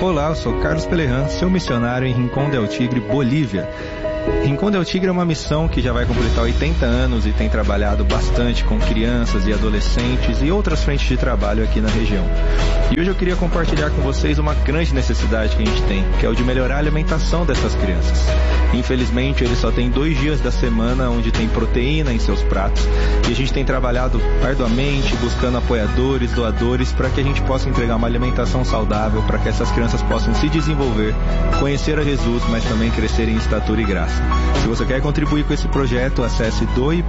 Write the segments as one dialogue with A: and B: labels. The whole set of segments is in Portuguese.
A: Olá, eu sou Carlos Pelerran, seu missionário em Rincón del Tigre, Bolívia. Rincón del Tigre é uma missão que já vai completar 80 anos e tem trabalhado bastante com crianças e adolescentes e outras frentes de trabalho aqui na região. E hoje eu queria compartilhar com vocês uma grande necessidade que a gente tem, que é o de melhorar a alimentação dessas crianças. Infelizmente, eles só têm 2 dias da semana onde tem proteína em seus pratos e a gente tem trabalhado arduamente, buscando apoiadores, doadores, para que a gente possa entregar uma alimentação saudável, para que essas crianças possam se desenvolver, conhecer a Jesus, mas também crescer em estatura e graça. Se você quer contribuir com esse projeto, acesse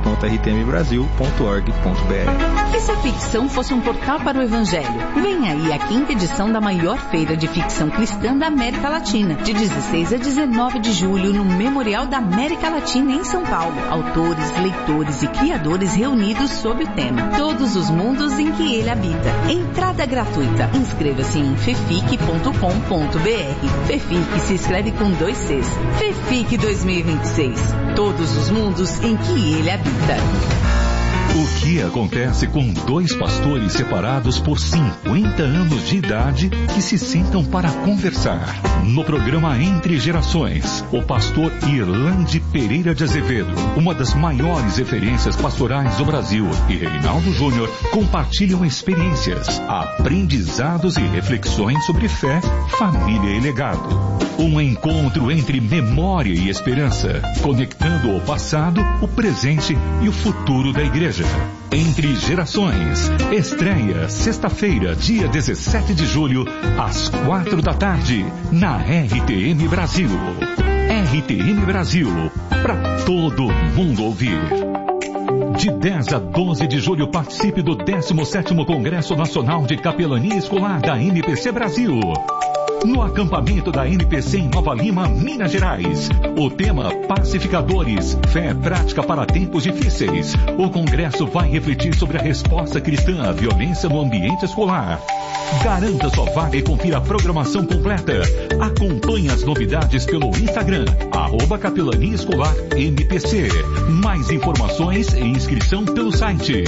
A: doe.rtmbrasil.org.br.
B: E se a ficção fosse um portal para o Evangelho? Vem aí a 5ª edição da maior feira de ficção cristã da América Latina, de 16 a 19 de julho, no Memorial da América Latina, em São Paulo. Autores, leitores e criadores reunidos sob o tema Todos os Mundos em que Ele Habita. Entrada gratuita. Inscreva-se em fefic.com.br. Fefic se escreve com 2 Cs. Fefic 2026. Todos os mundos em que Ele habita.
C: O que acontece com 2 pastores separados por 50 anos de idade que se sentam para conversar? No programa Entre Gerações, o pastor Irlande Pereira de Azevedo, uma das maiores referências pastorais do Brasil, e Reinaldo Júnior compartilham experiências, aprendizados e reflexões sobre fé, família e legado. Um encontro entre memória e esperança, conectando o passado, o presente e o futuro da igreja. Entre Gerações, estreia sexta-feira, dia 17 de julho, às 4 da tarde, na RTM Brasil. RTM Brasil, para todo mundo ouvir. De 10 a 12 de julho, participe do 17º Congresso Nacional de Capelania Escolar da NPC Brasil. No acampamento da NPC em Nova Lima, Minas Gerais. O tema Pacificadores, fé prática para tempos difíceis. O congresso vai refletir sobre a resposta cristã à violência no ambiente escolar. Garanta sua vaga e confira a programação completa. Acompanhe as novidades pelo Instagram, @Capelania Escolar MPC. Mais informações e inscrição pelo site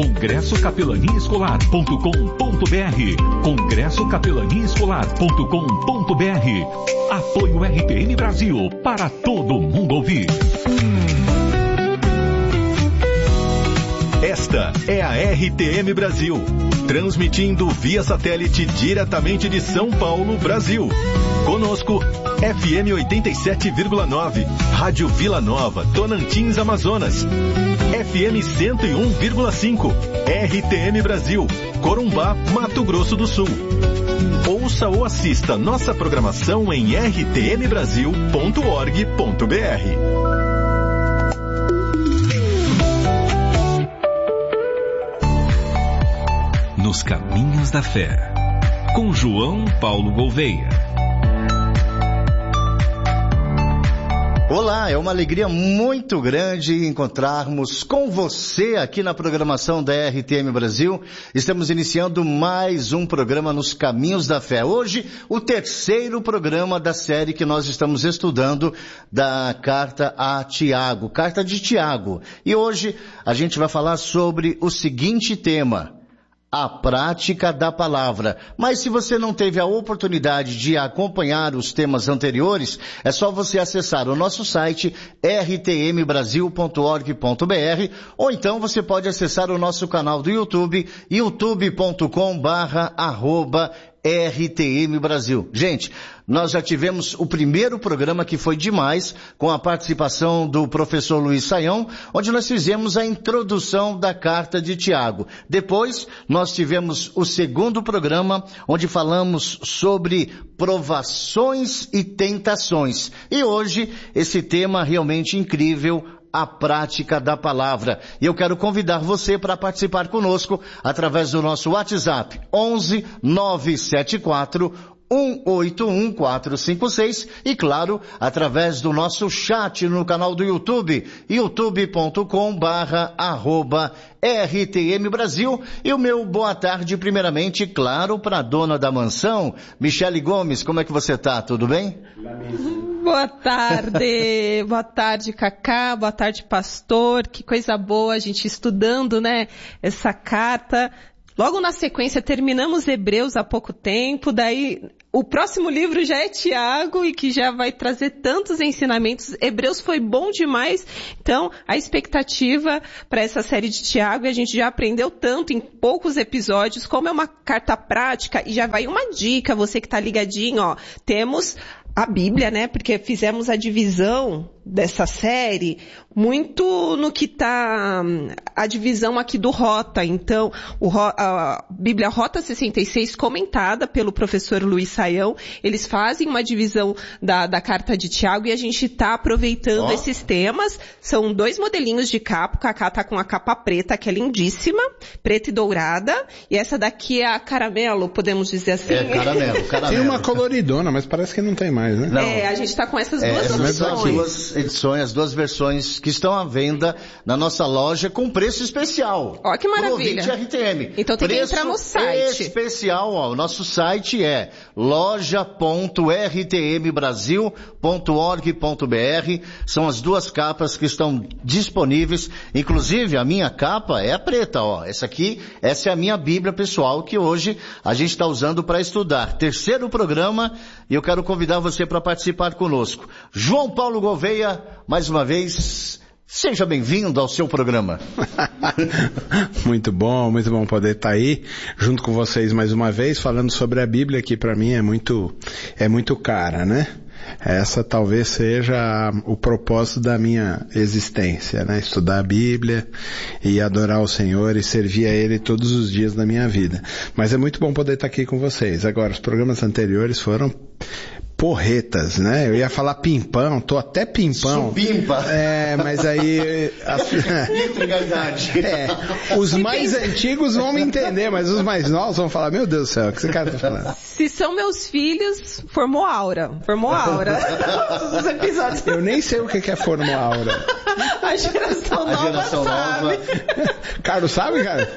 C: congressocapelaniaescolar.com.br. congressocapelaniaescolar.com.br. Apoio RTM Brasil, para todo mundo ouvir.
D: Esta é a RTM Brasil, transmitindo via satélite diretamente de São Paulo, Brasil. Conosco, FM 87,9, Rádio Vila Nova, Tonantins, Amazonas. FM 101,5, RTM Brasil, Corumbá, Mato Grosso do Sul. Ouça ou assista nossa programação em rtmbrasil.org.br.
E: Nos Caminhos da Fé, com João Paulo Gouveia.
F: Olá, é uma alegria muito grande encontrarmos com você aqui na programação da RTM Brasil. Estamos iniciando mais um programa Nos Caminhos da Fé. Hoje, o 3º programa da série que nós estamos estudando da Carta a Tiago, Carta de Tiago. E hoje a gente vai falar sobre o seguinte tema: a prática da palavra. Mas se você não teve a oportunidade de acompanhar os temas anteriores, é só você acessar o nosso site rtmbrasil.org.br, ou então você pode acessar o nosso canal do YouTube, youtube.com/RTM Brasil. Gente, nós já tivemos o primeiro programa que foi demais, com a participação do professor Luiz Saião, onde nós fizemos a introdução da carta de Tiago. Depois, nós tivemos o segundo programa, onde falamos sobre provações e tentações. E hoje, esse tema realmente incrível, a prática da palavra. E eu quero convidar você para participar conosco através do nosso WhatsApp 11 974 181-456 e, claro, através do nosso chat no canal do YouTube, youtube.com/RTM Brasil. E o meu boa tarde, primeiramente, claro, para a dona da mansão, Michele Gomes. Como é que você está? Tudo bem?
G: Boa tarde, boa tarde, Cacá, boa tarde, pastor. Que coisa boa a gente estudando, né, essa carta. Logo na sequência, terminamos Hebreus há pouco tempo, daí o próximo livro já é Tiago e que já vai trazer tantos ensinamentos. Hebreus foi bom demais. Então, a expectativa para essa série de Tiago, e a gente já aprendeu tanto em poucos episódios, como é uma carta prática, e já vai uma dica, você que está ligadinho, ó, temos a Bíblia, né? Porque fizemos a divisão dessa série muito no que está a divisão aqui do Rota. Então, a Bíblia Rota 66, comentada pelo professor Luiz Saião, eles fazem uma divisão da carta de Tiago e a gente está aproveitando esses temas. São 2 modelinhos de capa. O Cacá tá com a capa preta, que é lindíssima, preta e dourada. E essa daqui é a caramelo, podemos dizer assim.
F: É, caramelo.
H: Tem uma coloridona, mas parece que não tem mais, né?
F: Não.
G: A gente está com essas duas opções.
F: As 2 versões que estão à venda na nossa loja com preço especial.
G: Ó, que maravilha.
F: Pro ouvinte RTM.
G: Então tem que entrar no site.
F: Especial, ó. O nosso site é loja.rtmbrasil.org.br. São as 2 capas que estão disponíveis. Inclusive, a minha capa é a preta, ó. Essa é a minha Bíblia pessoal que hoje a gente está usando para estudar. 3º programa, e eu quero convidar você para participar conosco. João Paulo Gouveia, mais uma vez, seja bem-vindo ao seu programa.
H: Muito bom poder estar aí junto com vocês mais uma vez, falando sobre a Bíblia, que para mim é muito cara, né? Essa talvez seja o propósito da minha existência, né? Estudar a Bíblia e adorar o Senhor e servir a Ele todos os dias da minha vida. Mas é muito bom poder estar aqui com vocês. Agora, os programas anteriores foram porretas, né? Eu ia falar pimpão, tô até pimpão.
F: Supimpa.
H: Mas aí... os mais antigos vão me entender, mas os mais novos vão falar, meu Deus do céu, o que esse cara tá falando?
G: Se são meus filhos, formou aura. Os episódios.
H: Eu nem sei o que é formou aura.
G: A geração nova.
H: Carlos sabe, cara?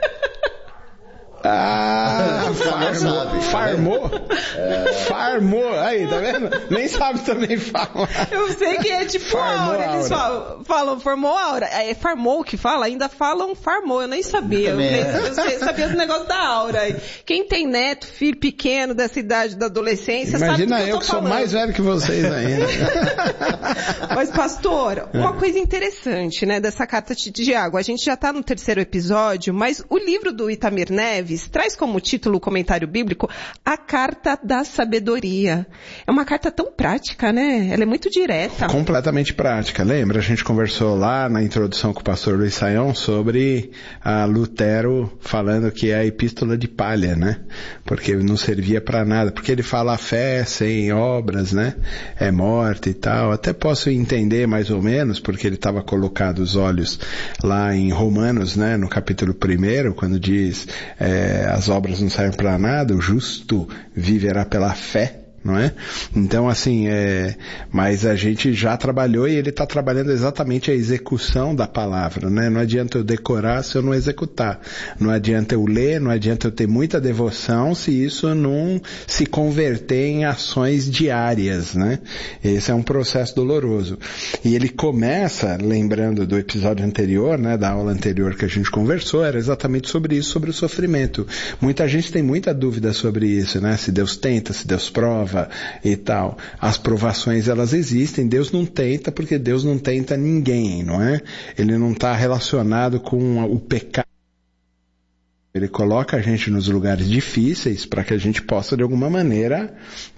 H: Farmou. Aí, tá vendo? Nem sabe também falar.
G: Eu sei que é tipo aura. Eles falam formou aura. É farmou que fala? Ainda falam farmou. Eu nem sabia. Eu sabia do negócio da aura. Quem tem neto, filho pequeno dessa idade da adolescência,
H: imagina
G: sabe do que
H: eu que sou mais velho que vocês ainda.
G: Mas, pastor, uma coisa interessante, né, dessa carta de Tiago. A gente já tá no 3º episódio, mas o livro do Itamir Neves traz como título o comentário bíblico a Carta da Sabedoria. É uma carta tão prática, né? Ela é muito direta.
H: Completamente prática. Lembra? A gente conversou lá na introdução com o pastor Luiz Saião sobre Lutero falando que é a epístola de palha, né? Porque não servia para nada. Porque ele fala a fé sem obras, né? É morta e tal. Até posso entender mais ou menos, porque ele estava colocado os olhos lá em Romanos, né? No capítulo 1, quando diz as obras não servem para nada, o justo viverá pela fé. Não é? Então, assim, mas a gente já trabalhou e ele está trabalhando exatamente a execução da palavra, né? Não adianta eu decorar se eu não executar. Não adianta eu ler, não adianta eu ter muita devoção se isso não se converter em ações diárias, né? Esse é um processo doloroso. E ele começa, lembrando do episódio anterior, né? Da aula anterior que a gente conversou, era exatamente sobre isso, sobre o sofrimento. Muita gente tem muita dúvida sobre isso, né? Se Deus tenta, se Deus prova, e tal. As provações, elas existem. Deus não tenta porque Deus não tenta ninguém, não é? Ele não está relacionado com o pecado. Ele coloca a gente nos lugares difíceis para que a gente possa, de alguma maneira,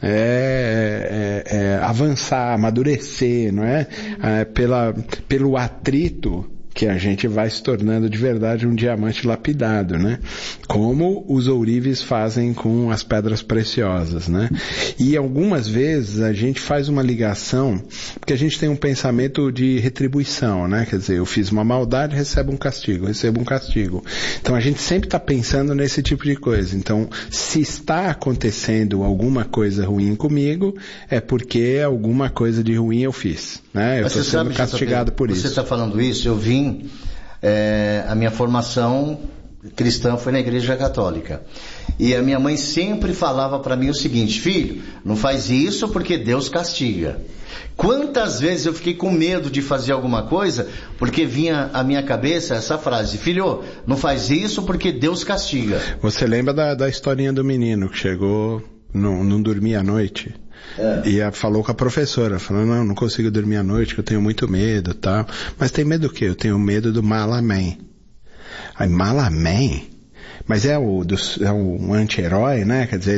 H: avançar, amadurecer, não é? Pelo atrito que a gente vai se tornando de verdade um diamante lapidado, né? Como os ourives fazem com as pedras preciosas, né? E algumas vezes a gente faz uma ligação, porque a gente tem um pensamento de retribuição, né? Quer dizer, eu fiz uma maldade, recebo um castigo. Então a gente sempre está pensando nesse tipo de coisa. Então, se está acontecendo alguma coisa ruim comigo, é porque alguma coisa de ruim eu fiz, né? Eu estou sendo castigado por isso.
F: Você está falando isso, eu vim a minha formação cristã foi na Igreja Católica. E a minha mãe sempre falava para mim o seguinte: filho, não faz isso porque Deus castiga. Quantas vezes eu fiquei com medo de fazer alguma coisa porque vinha à minha cabeça essa frase: filho, não faz isso porque Deus castiga.
H: Você lembra da historinha do menino que chegou não dormia à noite. E falou com a professora, falou, não consigo dormir à noite, que eu tenho muito medo e tal. Mas tem medo do quê? Eu tenho medo do Malaman. Aí, Malaman? Mas é um anti-herói, né? Quer dizer,